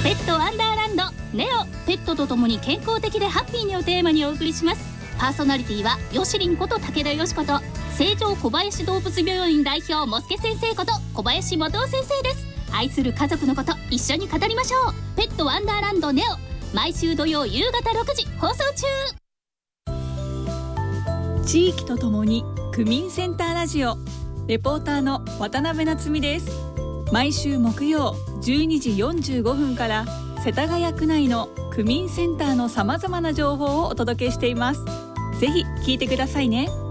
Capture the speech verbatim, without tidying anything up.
ペットワンダーランドネオ、ペットと共に健康的でハッピーにをテーマにお送りします。パーソナリティはよしりんこと武田よしこと、成城小林動物病院代表もすけ先生こと小林元夫先生です。愛する家族のこと一緒に語りましょう。ペットワンダーランドネオ、毎週土曜夕方ろくじ放送中。 地域とともに区民センターラジオ、レポーターの渡辺夏実です。毎週木曜じゅうにじよんじゅうごふんから世田谷区内の区民センターのさまざまな情報をお届けしています。ぜひ聞いてくださいね。